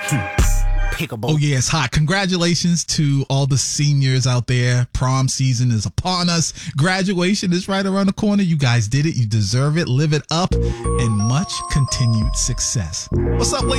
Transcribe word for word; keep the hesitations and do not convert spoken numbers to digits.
Pickable. Oh, yeah, it's hot. Congratulations to all the seniors out there. Prom season is upon us. Graduation is right around the corner. You guys did it. You deserve it. Live it up. And much continued success. What's up, ladies?